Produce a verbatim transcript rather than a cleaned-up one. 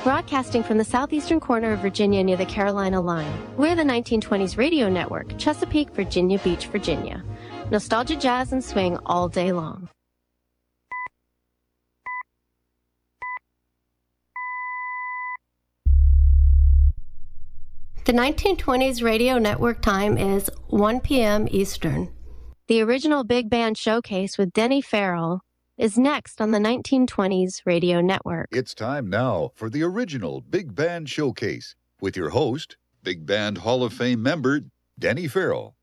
Broadcasting from the southeastern corner of Virginia near the Carolina line, we're the nineteen twenties Radio Network, Chesapeake, Virginia Beach, Virginia. Nostalgia, jazz, and swing all day long. The nineteen twenties Radio Network time is one p.m. Eastern. The original Big Band Showcase with Denny Farrell is next on the nineteen twenties Radio Network. It's time now for the original Big Band Showcase with your host, Big Band Hall of Fame member, Denny Farrell.